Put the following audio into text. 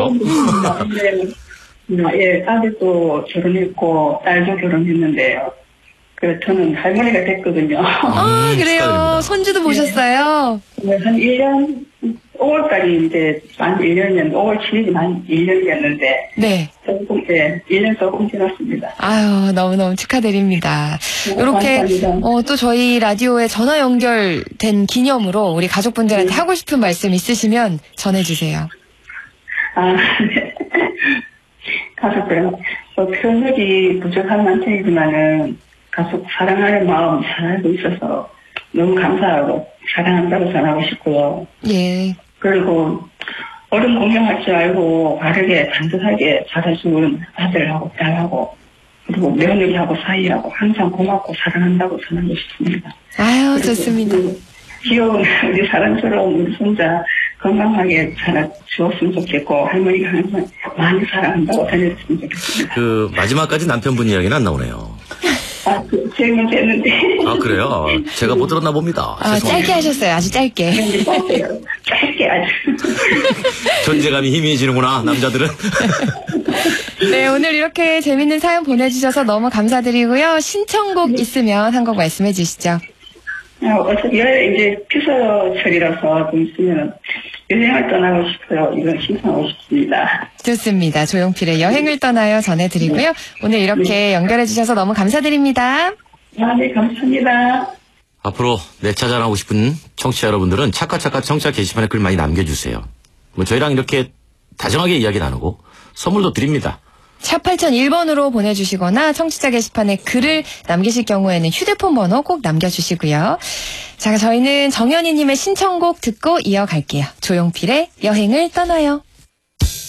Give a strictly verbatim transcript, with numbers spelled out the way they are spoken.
네. 예, 아들도 결혼했고 딸도 결혼했는데요. 그래서 저는 할머니가 됐거든요. 아, 음, 그래요. 축하드립니다. 손주도 보셨어요? 네, 한 일 년, 오월까지 이제 만 일 년이었는데, 오월 칠일이 만 일 년이었는데, 네. 조금, 예, 일 년 조금 지났습니다. 아유, 너무너무 축하드립니다. 네, 이렇게, 감사합니다. 어, 또 저희 라디오에 전화 연결된 기념으로 우리 가족분들한테 네. 하고 싶은 말씀 있으시면 전해주세요. 아, 네. 가족들은, 뭐, 표현력이 부족한 남편이지만은, 가족 사랑하는 마음 잘 알고 있어서 너무 감사하고, 사랑한다고 전하고 싶고요. 예. 그리고, 어른 공경할 줄 알고, 바르게, 단순하게 잘해주는 아들하고 딸하고, 그리고 며느리하고 사이하고 항상 고맙고 사랑한다고 전하고 싶습니다. 아유, 그리고 좋습니다. 우리 귀여운 우리 사랑스러운 우리 손자 건강하게 자라주었으면 좋겠고, 할머니가 항상 많이 사랑한다고 전해줬으면 좋겠습니다. 그 마지막까지 남편분 이야기는 안 나오네요. 아, 그, 질문 됐는데. 아, 그래요? 제가 못 들었나 봅니다. 아, 죄송합니다. 짧게 하셨어요. 아주 짧게. 근데 짧게요. 짧게 아주. 존재감이 희미해지는구나, 남자들은. 네, 오늘 이렇게 재밌는 사연 보내주셔서 너무 감사드리고요. 신청곡 있으면 한 곡 말씀해 주시죠. 아, 어차피 여행 이제 피서철이라서 좀 있으면 여행을 떠나고 싶어요. 이건 신청하고 싶습니다. 좋습니다. 조용필의 여행을 떠나요 전해드리고요. 오늘 이렇게 연결해 주셔서 너무 감사드립니다. 아, 네, 감사합니다. 앞으로 내 차 자랑하고 싶은 청취자 여러분들은 차카차카 청취자 게시판에 글 많이 남겨주세요. 뭐 저희랑 이렇게 다정하게 이야기 나누고 선물도 드립니다. 샵 팔공공일 번으로 보내주시거나 청취자 게시판에 글을 남기실 경우에는 휴대폰 번호 꼭 남겨주시고요. 자, 저희는 정현이님의 신청곡 듣고 이어갈게요. 조용필의 여행을 떠나요.